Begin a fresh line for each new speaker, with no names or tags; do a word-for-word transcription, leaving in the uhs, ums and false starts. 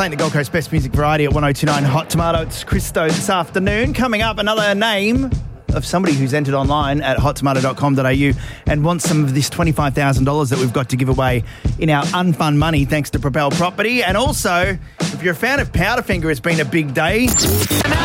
playing the Gold Coast Best Music Variety at one oh two point nine Hot Tomato. It's Christo this afternoon. Coming up, another name of somebody who's entered online at hot tomato dot com dot a u and wants some of this twenty-five thousand dollars that we've got to give away in our unfun money thanks to Propel Property. And also, if you're a fan of Powderfinger, it's been a big day.